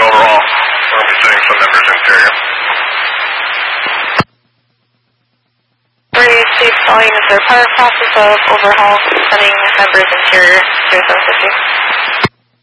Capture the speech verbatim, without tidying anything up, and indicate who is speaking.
Speaker 1: overall. We're going to be setting some members interior.
Speaker 2: Three, please calling is their prior process of overhaul, sending members interior to seven fifty.